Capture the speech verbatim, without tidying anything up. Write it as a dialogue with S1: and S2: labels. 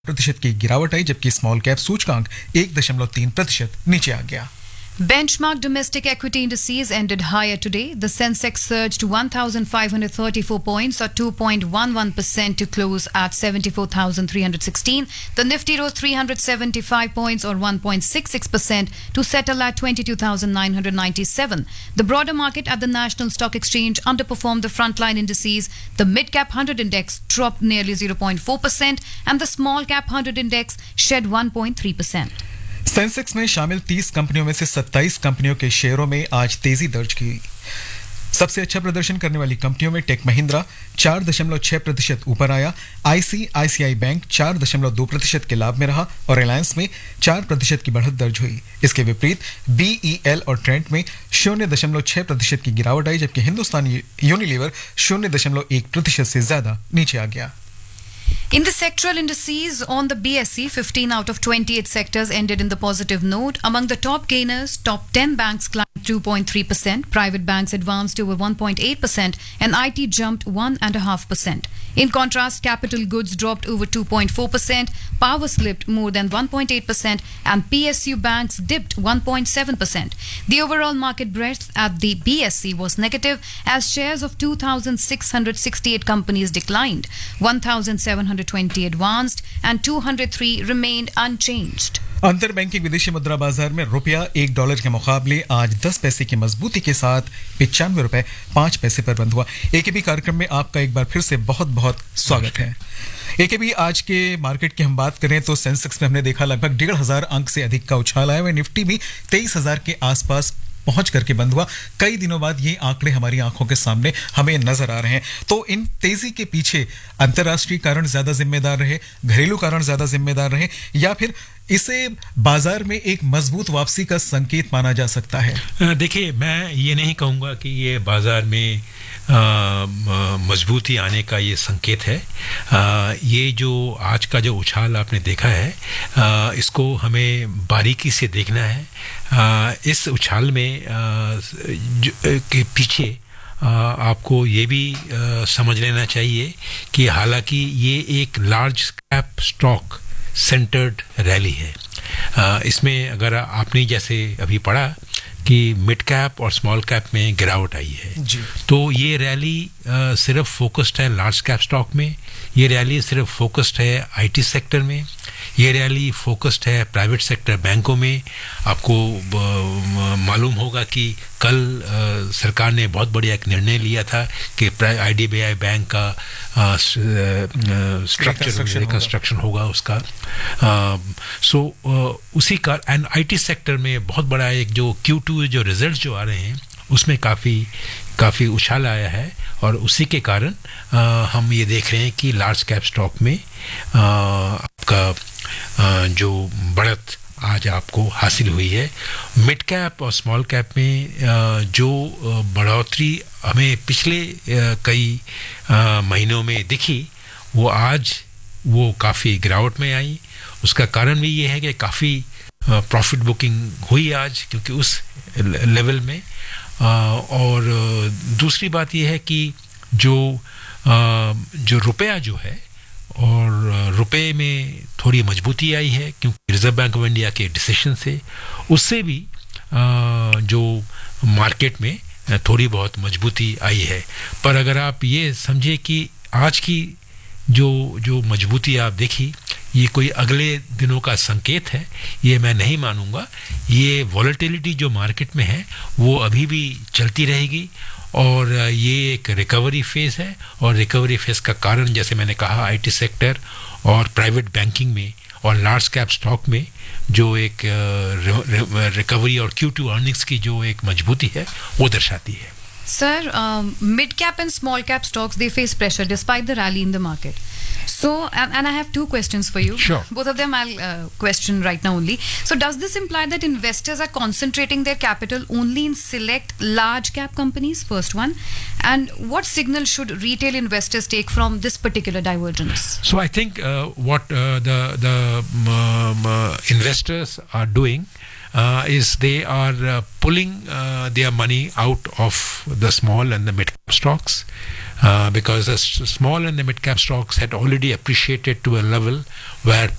S1: प्रतिशत की गिरावट आई, जबकि स्मॉल कैप सूचकांक एक दशमलव तीन प्रतिशत नीचे आ गया।
S2: Benchmark domestic equity indices ended higher today. The Sensex surged one thousand five hundred thirty-four points or two point one one percent to close at seventy-four thousand three hundred sixteen. The Nifty rose three hundred seventy-five points or one point six six percent to settle at twenty-two thousand nine hundred ninety-seven. The broader market at the National Stock Exchange underperformed the frontline indices. The mid-cap one hundred index dropped nearly zero point four percent and the small-cap one hundred index shed one point three percent.
S1: Sensex में शामिल तीस कंपनियों में से सत्ताईस कंपनियों के शेयरों में आज तेजी दर्ज की। सबसे अच्छा प्रदर्शन करने वाली कंपनियों में टेक महिंद्रा चार दशमलव छह प्रतिशत ऊपर आया, आईसीआईसीआई बैंक चार दशमलव दो प्रतिशत के लाभ में रहा और रिलायंस में चार प्रतिशत की बढ़त दर्ज हुई। इसके विपरीत बीईएल और ट्रेंट में शून्य दशमलव छह प्रतिशत की गिरावट आई, जबकि हिंदुस्तान यूनिलीवर शून्य दशमलव एक प्रतिशत से ज्यादा नीचे आ गया।
S2: In the sectoral indices on the B S E, fifteen out of twenty-eight sectors ended in the positive note. Among the top gainers, top ten banks climbed two point three percent, private banks advanced over one point eight percent, and I T jumped one point five percent. In contrast, capital goods dropped over two point four percent, power slipped more than one point eight percent, and P S U banks dipped one point seven percent. The overall market breadth at the B S E was negative as shares of two thousand six hundred sixty-eight companies declined, one thousand seven hundred twenty advanced, and two hundred three remained unchanged.
S1: अंतर banking विदेशी मुद्रा बाजार में रुपया एक dollar के मुकाबले आज दस पैसे की मजबूती के साथ पिचानवे रुपए पांच पैसे पर बंद हुआ। एकेबी कार्यक्रम में आपका एक बार फिर से बहुत बहुत स्वागत है। एकेबी आज के मार्केट की हम बात करें तो सेंसेक्स में हमने देखा लगभग डेढ़ हजार अंक से अधिक का उछाल आया हुआ। निफ्टी भी तेईस हजार के आसपास पहुंच करके बंद हुआ। कई दिनों बाद ये आंकड़े हमारी आंखों के सामने हमें नजर आ रहे हैं। तो इन तेजी के पीछे अंतर्राष्ट्रीय कारण ज्यादा जिम्मेदार रहे, घरेलू कारण ज्यादा जिम्मेदार रहे, या फिर इसे बाजार में एक मजबूत वापसी का संकेत माना जा सकता है?
S3: देखिए, मैं ये नहीं कहूँगा कि ये बाजार में मजबूती आने का ये संकेत है। आ, ये जो आज का जो उछाल आपने देखा है, आ, इसको हमें बारीकी से देखना है। आ, इस उछाल में आ, जो, के पीछे आ, आपको ये भी आ, समझ लेना चाहिए कि हालांकि ये एक large cap stock centred rally है। आ, इसमें अगर आपने जैसे अभी पढ़ा कि मिड कैप और स्मॉल कैप में गिरावट आई है जी। तो ये रैली आ, सिर्फ फोकस्ड है लार्ज कैप स्टॉक में, ये रैली सिर्फ फोकस्ड है आईटी सेक्टर में, ये रैली फोकस्ड है प्राइवेट सेक्टर बैंकों में। आपको मालूम होगा कि कल आ, सरकार ने बहुत बढ़िया एक निर्णय लिया था कि आईडीबीआई बैंक का स्ट्रक्चर रिकंस्ट्रक्शन होगा उसका। आ, सो आ, उसी का एंड आईटी सेक्टर में बहुत बड़ा एक जो क्यू टू जो रिजल्ट्स जो आ रहे हैं उसमें काफ़ी काफ़ी उछाल आया है और उसी के कारण आ, हम ये देख रहे हैं कि लार्ज कैप स्टॉक में आ, आपका आ, जो बढ़त आज आपको हासिल हुई है। मिड कैप और स्मॉल कैप में आ, जो बढ़ोतरी हमें पिछले आ, कई आ, महीनों में दिखी, वो आज वो काफ़ी गिरावट में आई। उसका कारण भी ये है कि काफ़ी प्रॉफिट बुकिंग हुई आज, क्योंकि उस लेवल में आ, और दूसरी बात यह है कि जो आ, जो रुपया जो है और रुपए में थोड़ी मजबूती आई है, क्योंकि रिजर्व बैंक ऑफ इंडिया के डिसीजन से उससे भी आ, जो मार्केट में थोड़ी बहुत मजबूती आई है। पर अगर आप ये समझे कि आज की जो जो मजबूती आप देखी, ये कोई अगले दिनों का संकेत है, ये मैं नहीं मानूंगा। ये वॉलेटिलिटी जो मार्केट में है वो अभी भी चलती रहेगी और ये एक रिकवरी फेज है। और रिकवरी फेज का कारण, जैसे मैंने कहा, आईटी सेक्टर और प्राइवेट बैंकिंग में और लार्ज कैप स्टॉक में जो एक रिकवरी और क्यू टू अर्निंग्स की जो एक मजबूती है वो दर्शाती है।
S2: Sir, um, mid cap and small cap stocks, they face pressure despite the rally in the market. So, and, and I have two questions for you.
S3: Sure.
S2: Both of them I'll uh, question right now only. So, does this imply that investors are concentrating their capital only in select large cap companies? First one. And what signal should retail investors take from this particular divergence?
S3: So, I think uh, what uh, the, the um, uh, investors are doing Uh, is they are uh, pulling uh, their money out of the small and the mid stocks. uh, because the s- small and the mid cap stocks had already appreciated to a level where